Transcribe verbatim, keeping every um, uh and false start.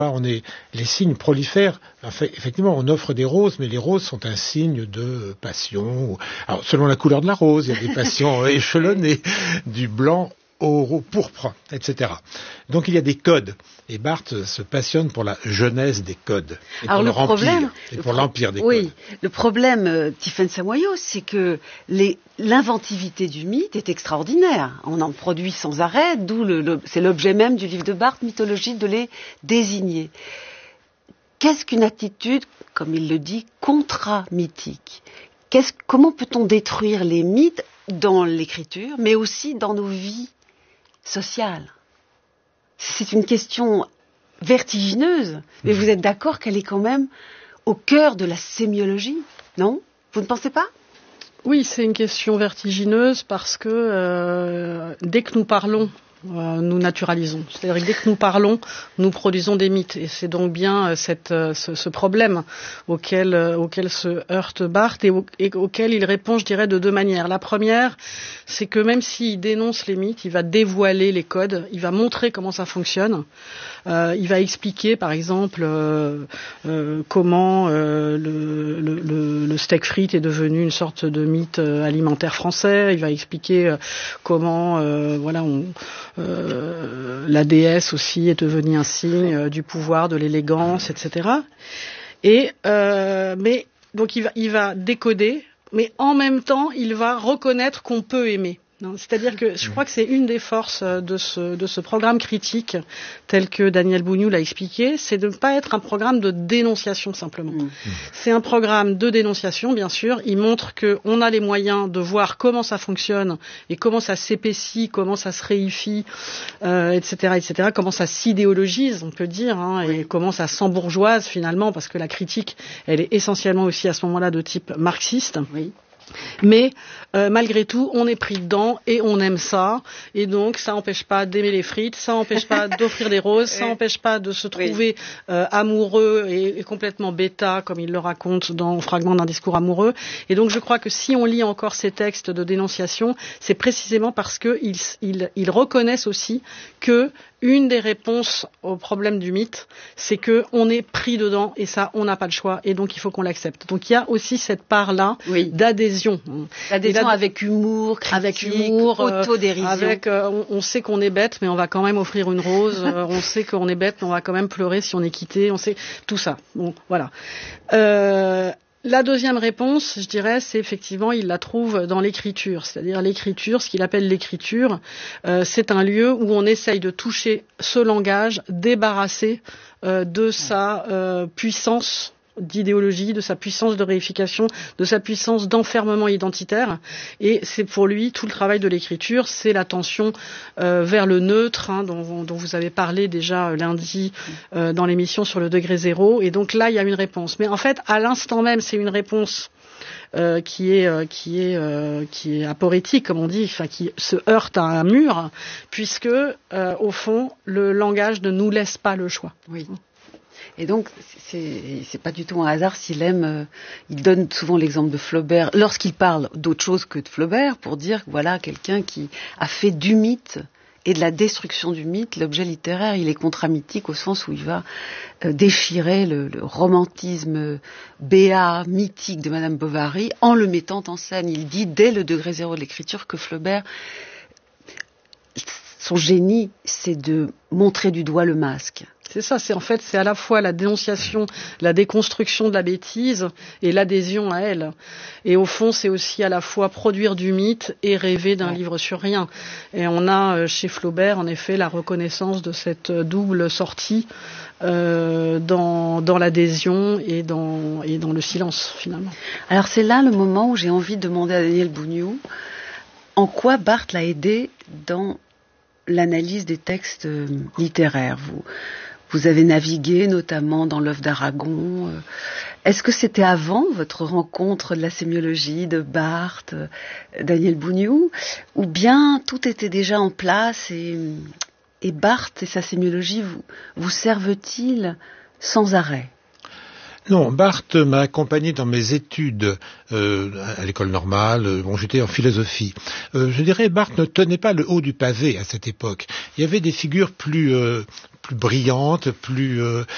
On est, les signes prolifèrent. Enfin, effectivement, on offre des roses, mais les roses sont un signe de passion. Alors, selon la couleur de la rose, il y a des passions échelonnées, du blanc au pourpre, et cetera. Donc il y a des codes. Et Barthes se passionne pour la jeunesse des codes. Et Alors pour le leur problème, empire, et pour l'empire des oui, codes. Le problème, euh, Tiphaine Samoyau, c'est que les, l'inventivité du mythe est extraordinaire. On en produit sans arrêt, d'où le, le, c'est l'objet même du livre de Barthes, Mythologie, de les désigner. Qu'est-ce qu'une attitude, comme il le dit, contra-mythique ? Qu'est-ce, comment peut-on détruire les mythes dans l'écriture, mais aussi dans nos vies sociales ? C'est une question vertigineuse, mais vous êtes d'accord qu'elle est quand même au cœur de la sémiologie, non ? Vous ne pensez pas ? Oui, c'est une question vertigineuse parce que euh, dès que nous parlons, Euh, nous naturalisons. C'est-à-dire que dès que nous parlons, nous produisons des mythes. Et c'est donc bien euh, cette, euh, ce, ce problème auquel, euh, auquel se heurte Barthes et, au, et auquel il répond, je dirais, de deux manières. La première, c'est que même s'il dénonce les mythes, il va dévoiler les codes, il va montrer comment ça fonctionne. Euh, il va expliquer, par exemple, euh, euh, comment euh, le, le, le, le steak frites est devenu une sorte de mythe euh, alimentaire français. Il va expliquer euh, comment, euh, voilà, on Euh, la déesse aussi est devenue un signe euh, du pouvoir, de l'élégance, et cetera. Et euh, mais donc il va, il va décoder, mais en même temps il va reconnaître qu'on peut aimer. Non, c'est-à-dire que je crois que c'est une des forces de ce, de ce programme critique, tel que Daniel Bougnoul l'a expliqué, c'est de ne pas être un programme de dénonciation simplement. Mmh. C'est un programme de dénonciation, bien sûr. Il montre qu'on a les moyens de voir comment ça fonctionne et comment ça s'épaissit, comment ça se réifie, euh, et cetera, et cetera. Comment ça s'idéologise, on peut dire, hein, et comment ça s'embourgeoise finalement, parce que la critique, elle est essentiellement aussi à ce moment-là de type marxiste. Oui. Mais euh, malgré tout, on est pris dedans et on aime ça. Et donc, ça n'empêche pas d'aimer les frites, ça n'empêche pas d'offrir des roses, ça n'empêche pas de se trouver euh, amoureux et, et complètement bêta, comme il le raconte dans Fragment d'un discours amoureux. Et donc, je crois que si on lit encore ces textes de dénonciation, c'est précisément parce qu'ils ils, ils reconnaissent aussi que une des réponses au problème du mythe, c'est que on est pris dedans et ça, on n'a pas le choix et donc il faut qu'on l'accepte. Donc il y a aussi cette part-là oui. d'adhésion. L'adhésion avec humour, critique, avec humour, autodérision. Avec, euh, on, on sait qu'on est bête, mais on va quand même offrir une rose. euh, on sait qu'on est bête, mais on va quand même pleurer si on est quitté. On sait tout ça. Bon, voilà. Euh, La deuxième réponse, je dirais, c'est effectivement, il la trouve dans l'écriture. C'est-à-dire l'écriture, ce qu'il appelle l'écriture, euh, c'est un lieu où on essaye de toucher ce langage débarrassé euh, de sa euh, puissance d'idéologie, de sa puissance de réification, de sa puissance d'enfermement identitaire. Et c'est pour lui, tout le travail de l'écriture, c'est l'attention euh, vers le neutre, hein, dont, dont vous avez parlé déjà lundi euh, dans l'émission sur le degré zéro. Et donc là, il y a une réponse. Mais en fait, à l'instant même, c'est une réponse Euh, qui est euh, qui est euh, qui est aporétique, comme on dit, enfin qui se heurte à un mur, puisque euh, au fond le langage ne nous laisse pas le choix. Oui. Et donc c'est c'est pas du tout un hasard s'il aime. Euh, il donne souvent l'exemple de Flaubert lorsqu'il parle d'autre chose que de Flaubert pour dire voilà quelqu'un qui a fait du mythe et de la destruction du mythe l'objet littéraire. Il est contramythique au sens où il va euh, déchirer le, le romantisme béat, mythique de Madame Bovary en le mettant en scène. Il dit dès le degré zéro de l'écriture que Flaubert, son génie, c'est de montrer du doigt le masque. C'est ça, c'est en fait, c'est à la fois la dénonciation, la déconstruction de la bêtise et l'adhésion à elle. Et au fond, c'est aussi à la fois produire du mythe et rêver d'un ouais. livre sur rien. Et on a chez Flaubert, en effet, la reconnaissance de cette double sortie euh, dans, dans l'adhésion et dans, et dans le silence, finalement. Alors c'est là le moment où j'ai envie de demander à Daniel Bougnoul en quoi Barthes l'a aidé dans l'analyse des textes littéraires. Vous Vous avez navigué notamment dans l'œuvre d'Aragon. Est-ce que c'était avant votre rencontre de la sémiologie de Barthes, Daniel Bougnoul, ou bien tout était déjà en place et, et Barthes et sa sémiologie vous, vous servent-ils sans arrêt ? Non, Barthes m'a accompagné dans mes études euh, à l'école normale. Bon, j'étais en philosophie. Euh, je dirais, Barthes ne tenait pas le haut du pavé à cette époque. Il y avait des figures plus euh, plus brillantes, plus euh,